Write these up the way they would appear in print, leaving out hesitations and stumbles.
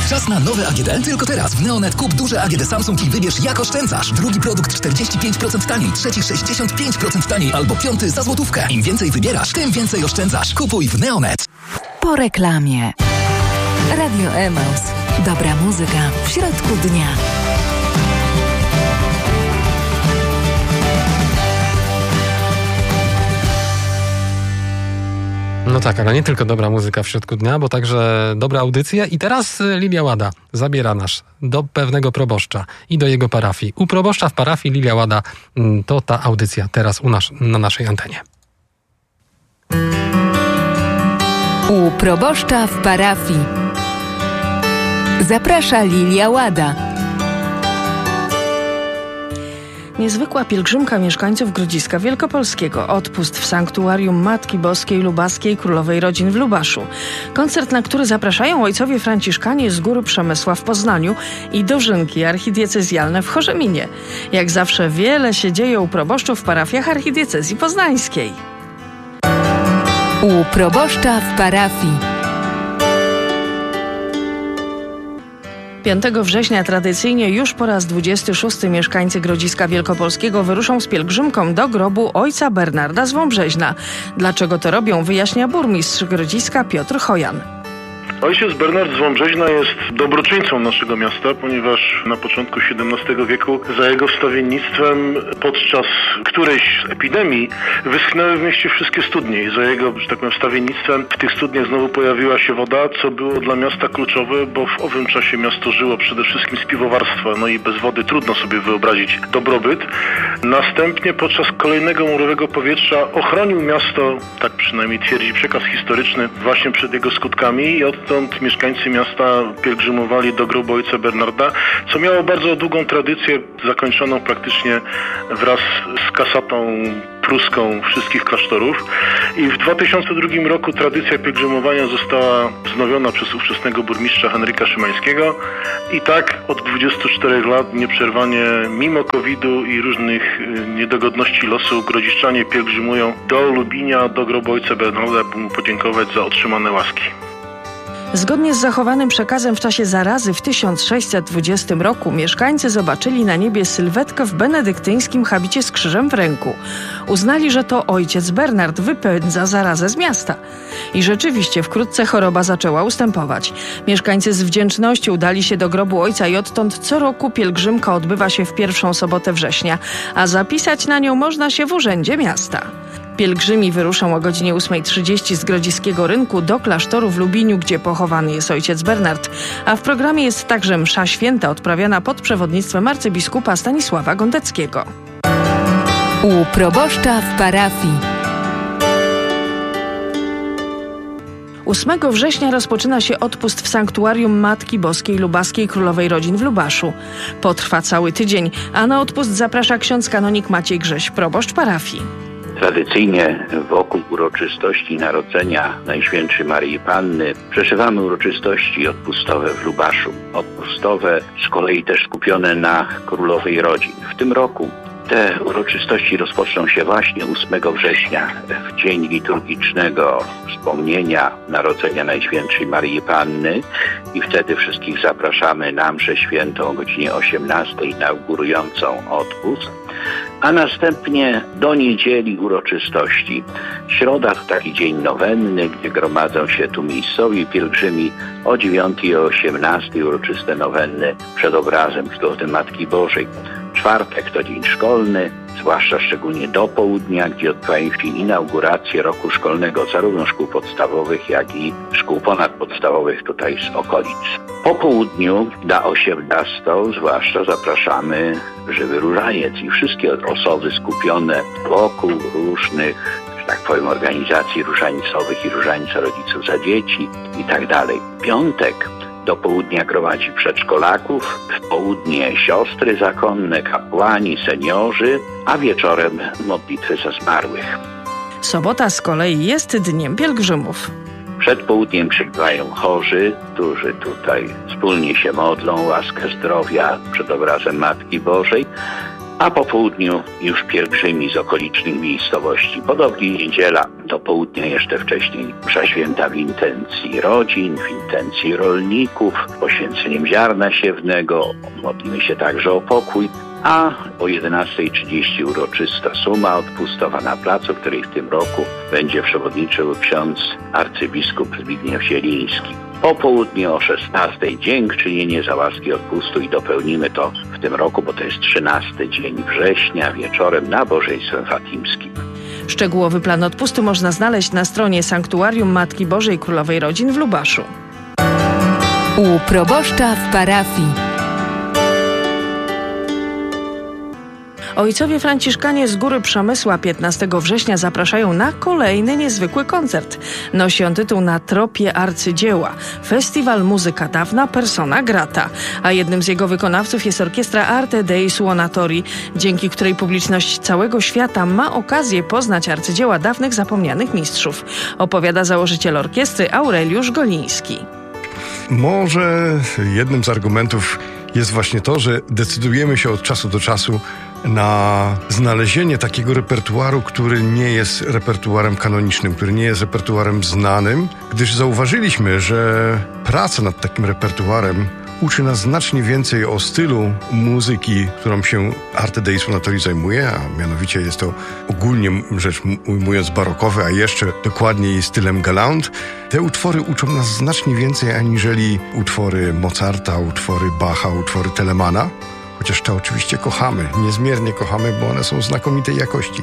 Jest czas na nowe AGD? Tylko teraz w Neonet kup duże AGD Samsung i wybierz, jak oszczędzasz. Drugi produkt 45% taniej, trzeci 65% taniej albo piąty za złotówkę. Im więcej wybierasz, tym więcej oszczędzasz. Kupuj w Neonet. Po reklamie. Radio Emaus. Dobra muzyka w środku dnia. No tak, ale nie tylko dobra muzyka w środku dnia, bo także dobra audycja. I teraz Lilia Łada zabiera nas do pewnego proboszcza i do jego parafii. U proboszcza w parafii Lilia Łada to ta audycja teraz na naszej antenie. U proboszcza w parafii. Zaprasza Lilia Łada. Niezwykła pielgrzymka mieszkańców Grodziska Wielkopolskiego. Odpust w sanktuarium Matki Boskiej Lubaskiej Królowej Rodzin w Lubaszu. Koncert, na który zapraszają ojcowie franciszkanie z Góry Przemysła w Poznaniu i dożynki archidiecezjalne w Chorzeminie. Jak zawsze wiele się dzieje u proboszczów w parafiach archidiecezji poznańskiej. U proboszcza w parafii. 5 września tradycyjnie już po raz 26 mieszkańcy Grodziska Wielkopolskiego wyruszą z pielgrzymką do grobu ojca Bernarda z Wąbrzeźna. Dlaczego to robią, wyjaśnia burmistrz Grodziska Piotr Chojan. Ojciec Bernard z Wąbrzeźna jest dobroczyńcą naszego miasta, ponieważ na początku XVII wieku za jego wstawiennictwem podczas którejś z epidemii wyschnęły w mieście wszystkie studnie i za jego, że tak powiem, wstawiennictwem w tych studniach znowu pojawiła się woda, co było dla miasta kluczowe, bo w owym czasie miasto żyło przede wszystkim z piwowarstwa, no i bez wody trudno sobie wyobrazić dobrobyt. Następnie podczas kolejnego murowego powietrza ochronił miasto, tak przynajmniej twierdzi przekaz historyczny, właśnie przed jego skutkami i odtąd mieszkańcy miasta pielgrzymowali do grobu ojca Bernarda, co miało bardzo długą tradycję, zakończoną praktycznie wraz z kasatą pruską wszystkich klasztorów. I w 2002 roku tradycja pielgrzymowania została wznowiona przez ówczesnego burmistrza Henryka Szymańskiego i tak od 24 lat nieprzerwanie, mimo COVID-u i różnych niedogodności losu, grodziszczanie pielgrzymują do Lubinia, do grobu ojca Bernarda, by mu podziękować za otrzymane łaski. Zgodnie z zachowanym przekazem w czasie zarazy w 1620 roku mieszkańcy zobaczyli na niebie sylwetkę w benedyktyńskim habicie z krzyżem w ręku. Uznali, że to ojciec Bernard wypędza zarazę z miasta. I rzeczywiście wkrótce choroba zaczęła ustępować. Mieszkańcy z wdzięcznością udali się do grobu ojca i odtąd co roku pielgrzymka odbywa się w pierwszą sobotę września, a zapisać na nią można się w urzędzie miasta. Pielgrzymi wyruszą o godzinie 8:30 z Grodziskiego Rynku do klasztoru w Lubiniu, gdzie pochowany jest ojciec Bernard. A w programie jest także msza święta odprawiana pod przewodnictwem arcybiskupa Stanisława Gondeckiego. U proboszcza w parafii. 8 września rozpoczyna się odpust w sanktuarium Matki Boskiej Lubaskiej Królowej Rodzin w Lubaszu. Potrwa cały tydzień, a na odpust zaprasza ksiądz kanonik Maciej Grześ, proboszcz parafii. Tradycyjnie wokół uroczystości narodzenia Najświętszej Maryi Panny przeżywamy uroczystości odpustowe w Lubaszu. Odpustowe z kolei też skupione na Królowej Rodzin. W tym roku te uroczystości rozpoczną się właśnie 8 września, w dzień liturgicznego wspomnienia narodzenia Najświętszej Maryi Panny i wtedy wszystkich zapraszamy na mszę świętą o godzinie 18 inaugurującą odpust. A następnie do niedzieli uroczystości. Środa to taki dzień nowenny, gdzie gromadzą się tu miejscowi pielgrzymi o 9 i o 18 uroczyste nowenny przed obrazem Cudownej Matki Bożej. Czwartek to dzień szkolny, zwłaszcza szczególnie do południa, gdzie odbywają się inauguracje roku szkolnego zarówno szkół podstawowych, jak i szkół ponadpodstawowych tutaj z okolic. Po południu na 18 zwłaszcza zapraszamy Żywy Różaniec i wszystkie osoby skupione wokół różnych, że tak powiem, organizacji różańcowych i różańca rodziców za dzieci i tak dalej. Piątek do południa gromadzi przedszkolaków, w południe siostry zakonne, kapłani, seniorzy, a wieczorem modlitwy za zmarłych. Sobota z kolei jest dniem pielgrzymów. Przed południem przybywają chorzy, którzy tutaj wspólnie się modlą, łaskę zdrowia przed obrazem Matki Bożej. a po południu już pielgrzymi z okolicznych miejscowości. Podobnie niedziela do południa jeszcze wcześniej msza święta w intencji rodzin, w intencji rolników, poświęceniem ziarna siewnego. Modlimy się także o pokój, a o 11:30 uroczysta suma odpustowa na placu, w której w tym roku będzie przewodniczył ksiądz arcybiskup Zbigniew Zieliński. Po południu o 16:00 dziękczynienie za łaski odpustu i dopełnimy to w tym roku, bo to jest 13 dzień września, wieczorem nabożeństwem fatimskim. Szczegółowy plan odpustu można znaleźć na stronie Sanktuarium Matki Bożej Królowej Rodzin w Lubaszu. U proboszcza w parafii. Ojcowie franciszkanie z Góry Przemysła 15 września zapraszają na kolejny niezwykły koncert. Nosi on tytuł Na tropie arcydzieła. Festiwal Muzyka Dawna Persona Grata. A jednym z jego wykonawców jest orkiestra Arte dei Suonatori, dzięki której publiczność całego świata ma okazję poznać arcydzieła dawnych zapomnianych mistrzów. Opowiada założyciel orkiestry Aureliusz Goliński. Może jednym z argumentów jest właśnie to, że decydujemy się od czasu do czasu na znalezienie takiego repertuaru, który nie jest repertuarem kanonicznym, który nie jest repertuarem znanym, gdyż zauważyliśmy, że praca nad takim repertuarem uczy nas znacznie więcej o stylu muzyki, którą się Arte dei Suonatori zajmuje, a mianowicie jest to ogólnie rzecz ujmując barokowe, a jeszcze dokładniej stylem galant. Te utwory uczą nas znacznie więcej aniżeli utwory Mozarta, utwory Bacha, utwory Telemana. Chociaż to oczywiście kochamy, niezmiernie kochamy, bo one są znakomitej jakości.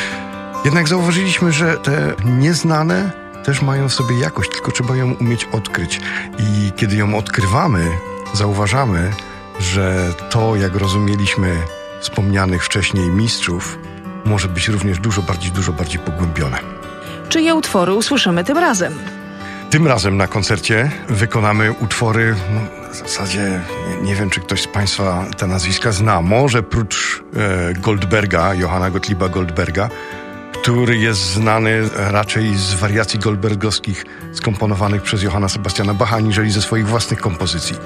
Jednak zauważyliśmy, że te nieznane też mają w sobie jakość, tylko trzeba ją umieć odkryć. I kiedy ją odkrywamy, zauważamy, że to, jak rozumieliśmy wspomnianych wcześniej mistrzów, może być również dużo bardziej pogłębione. Czyje utwory usłyszymy tym razem? Tym razem na koncercie wykonamy utwory, w zasadzie nie wiem, czy ktoś z Państwa te nazwiska zna. Może prócz Goldberga, Johanna Gottlieba Goldberga, który jest znany raczej z wariacji goldbergowskich skomponowanych przez Johanna Sebastiana Bacha, aniżeli ze swoich własnych kompozycji.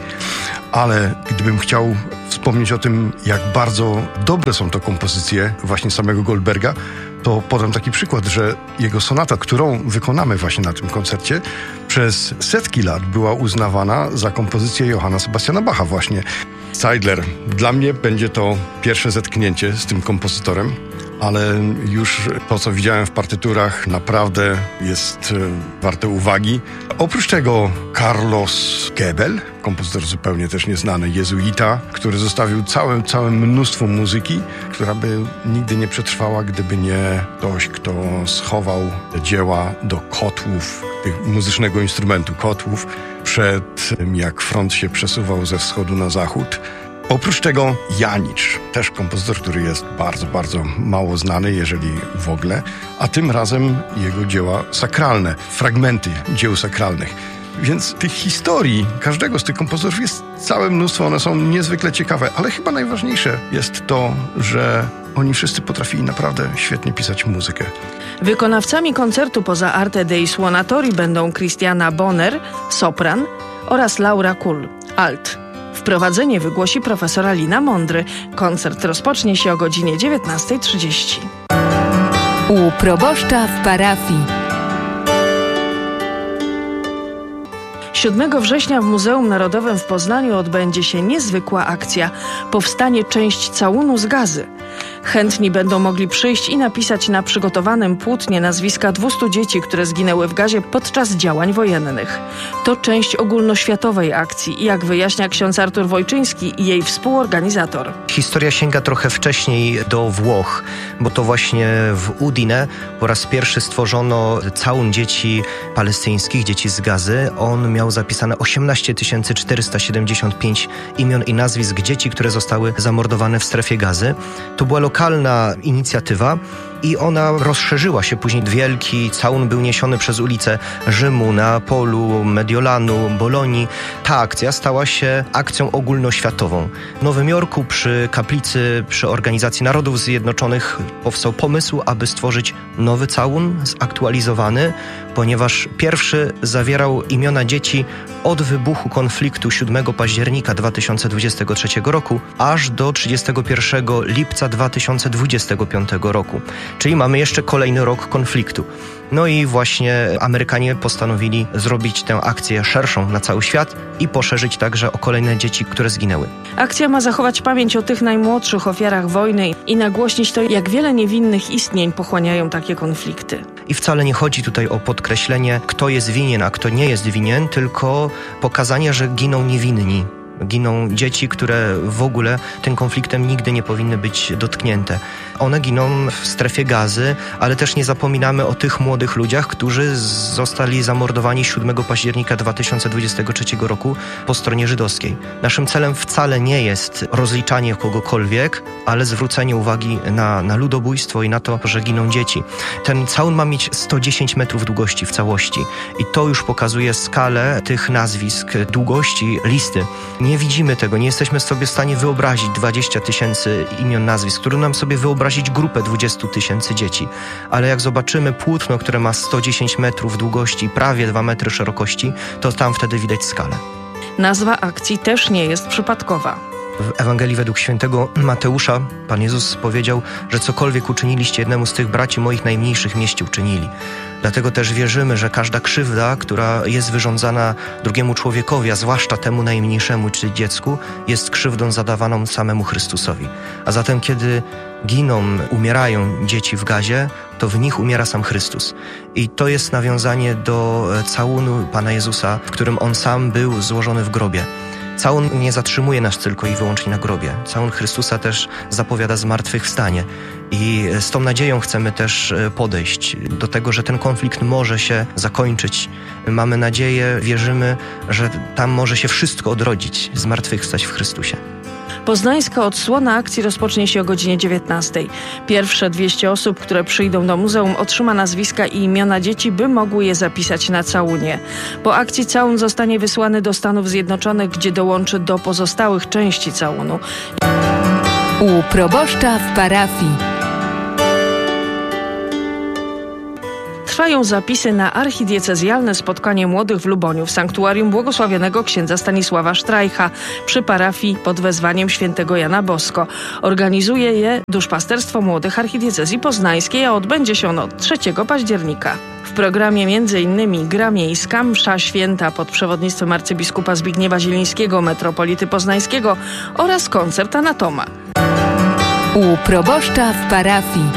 Ale gdybym chciał wspomnieć o tym, jak bardzo dobre są to kompozycje właśnie samego Goldberga, to podam taki przykład, że jego sonata, którą wykonamy właśnie na tym koncercie, przez setki lat była uznawana za kompozycję Johanna Sebastiana Bacha właśnie. Zeidler. Dla mnie będzie to pierwsze zetknięcie z tym kompozytorem, ale już to, co widziałem w partyturach, naprawdę jest warte uwagi. Oprócz tego Carlos Gebel, kompozytor zupełnie też nieznany, jezuita, który zostawił całe mnóstwo muzyki, która by nigdy nie przetrwała, gdyby nie ktoś, kto schował dzieła do kotłów, muzycznego instrumentu kotłów, przed tym, jak front się przesuwał ze wschodu na zachód. Oprócz tego Janicz, też kompozytor, który jest bardzo mało znany, jeżeli w ogóle, a tym razem jego dzieła sakralne, fragmenty dzieł sakralnych. Więc tych historii każdego z tych kompozytorów jest całe mnóstwo, one są niezwykle ciekawe, ale chyba najważniejsze jest to, że oni wszyscy potrafili naprawdę świetnie pisać muzykę. Wykonawcami koncertu poza Arte dei Suonatori będą Christiana Bonner, sopran, oraz Laura Kull, alt. Wprowadzenie wygłosi profesora Lina Mądry. Koncert rozpocznie się o godzinie 19:30. U proboszcza w parafii. 7 września w Muzeum Narodowym w Poznaniu odbędzie się niezwykła akcja. Powstanie część całunu z gazy. Chętni będą mogli przyjść i napisać na przygotowanym płótnie nazwiska 200 dzieci, które zginęły w gazie podczas działań wojennych. To część ogólnoświatowej akcji, jak wyjaśnia ksiądz Artur Wojczyński, jej współorganizator. Historia sięga trochę wcześniej do Włoch, bo to właśnie w Udine po raz pierwszy stworzono całun dzieci palestyńskich, dzieci z Gazy. On miał zapisane 18 475 imion i nazwisk dzieci, które zostały zamordowane w strefie Gazy. To była lokalna inicjatywa i ona rozszerzyła się. Później wielki całun był niesiony przez ulice Rzymu, Neapolu, Mediolanu, Bolonii. Ta akcja stała się akcją ogólnoświatową. W Nowym Jorku przy kaplicy, przy Organizacji Narodów Zjednoczonych powstał pomysł, aby stworzyć nowy całun, zaktualizowany, ponieważ pierwszy zawierał imiona dzieci od wybuchu konfliktu 7 października 2023 roku aż do 31 lipca 2025 roku. Czyli mamy jeszcze kolejny rok konfliktu. No i właśnie Amerykanie postanowili zrobić tę akcję szerszą na cały świat i poszerzyć także o kolejne dzieci, które zginęły. Akcja ma zachować pamięć o tych najmłodszych ofiarach wojny i nagłośnić to, jak wiele niewinnych istnień pochłaniają takie konflikty. I wcale nie chodzi tutaj o podkreślenie, kto jest winien, a kto nie jest winien, tylko pokazanie, że giną niewinni. Giną dzieci, które w ogóle tym konfliktem nigdy nie powinny być dotknięte. One giną w strefie Gazy, ale też nie zapominamy o tych młodych ludziach, którzy zostali zamordowani 7 października 2023 roku po stronie żydowskiej. Naszym celem wcale nie jest rozliczanie kogokolwiek, ale zwrócenie uwagi na ludobójstwo i na to, że giną dzieci. Ten całun ma mieć 110 metrów długości w całości i to już pokazuje skalę tych nazwisk, długości listy. Nie widzimy tego, nie jesteśmy sobie w stanie wyobrazić 20 000 imion, nazwisk. Trudno nam sobie wyobrazić grupę 20 000 dzieci. Ale jak zobaczymy płótno, które ma 110 metrów długości i prawie 2 metry szerokości, to tam wtedy widać skalę. Nazwa akcji też nie jest przypadkowa. W Ewangelii według świętego Mateusza Pan Jezus powiedział, że cokolwiek uczyniliście jednemu z tych braci moich najmniejszych, mieście uczynili. Dlatego też wierzymy, że każda krzywda, która jest wyrządzana drugiemu człowiekowi, a zwłaszcza temu najmniejszemu, czyli dziecku, jest krzywdą zadawaną samemu Chrystusowi. A zatem kiedy giną, umierają dzieci w Gazie, to w nich umiera sam Chrystus. I to jest nawiązanie do całunu Pana Jezusa, w którym On sam był złożony w grobie. Całun nie zatrzymuje nas tylko i wyłącznie na grobie. Całun Chrystusa też zapowiada zmartwychwstanie. I z tą nadzieją chcemy też podejść do tego, że ten konflikt może się zakończyć. Mamy nadzieję, wierzymy, że tam może się wszystko odrodzić, zmartwychwstać w Chrystusie. Poznańska odsłona akcji rozpocznie się o godzinie 19. Pierwsze 200 osób, które przyjdą do muzeum, otrzyma nazwiska i imiona dzieci, by mogły je zapisać na całunie. Po akcji całun zostanie wysłany do Stanów Zjednoczonych, gdzie dołączy do pozostałych części całunu. U proboszcza w parafii. Trwają zapisy na archidiecezjalne spotkanie młodych w Luboniu w sanktuarium błogosławionego księdza Stanisława Sztrajcha przy parafii pod wezwaniem świętego Jana Bosko. Organizuje je Duszpasterstwo Młodych Archidiecezji Poznańskiej, a odbędzie się ono 3 października. W programie m.in. gra miejska, msza święta pod przewodnictwem arcybiskupa Zbigniewa Zielińskiego, metropolity poznańskiego oraz koncert Anatoma. U proboszcza w parafii.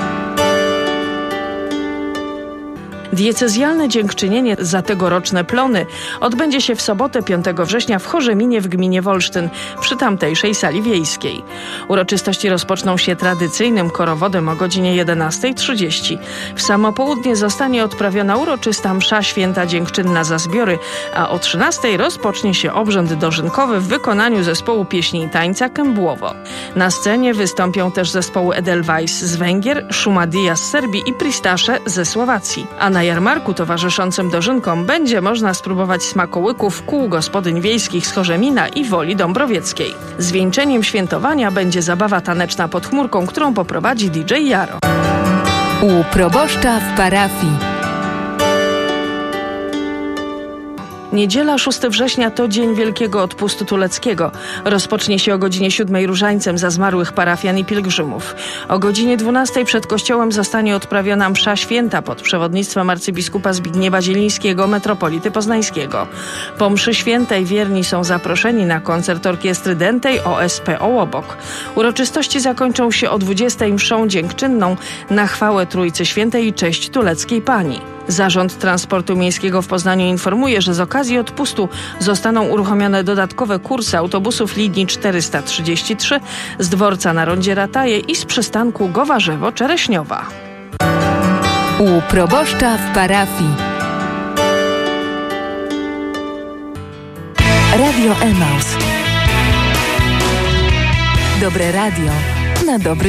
Diecezjalne dziękczynienie za tegoroczne plony odbędzie się w sobotę 5 września w Chorzeminie w gminie Wolsztyn przy tamtejszej sali wiejskiej. Uroczystości rozpoczną się tradycyjnym korowodem o godzinie 11:30. W samo południe zostanie odprawiona uroczysta msza święta dziękczynna za zbiory, a o 13:00 rozpocznie się obrzęd dożynkowy w wykonaniu zespołu pieśni i tańca Kębłowo. Na scenie wystąpią też zespoły Edelweiss z Węgier, Szumadia z Serbii i Pristasze ze Słowacji. A na jarmarku towarzyszącym dożynkom będzie można spróbować smakołyków kół gospodyń wiejskich z Chorzemina i Woli Dąbrowieckiej. Zwieńczeniem świętowania będzie zabawa taneczna pod chmurką, którą poprowadzi DJ Jaro. U proboszcza w parafii. Niedziela 6 września to dzień Wielkiego Odpustu Tuleckiego. Rozpocznie się o godzinie 7 różańcem za zmarłych parafian i pielgrzymów. O godzinie 12 przed kościołem zostanie odprawiona msza święta pod przewodnictwem arcybiskupa Zbigniewa Zielińskiego, metropolity poznańskiego. Po mszy świętej wierni są zaproszeni na koncert orkiestry dętej OSP Ołobok. Uroczystości zakończą się o 20 mszą dziękczynną na chwałę Trójcy Świętej i cześć Tuleckiej Pani. Zarząd Transportu Miejskiego w Poznaniu informuje, że z okazji odpustu zostaną uruchomione dodatkowe kursy autobusów linii 433 z dworca na rondzie Rataje i z przystanku Gowarzewo-Czereśniowa. U proboszcza w parafii. Radio Emaus. Dobre radio na dobry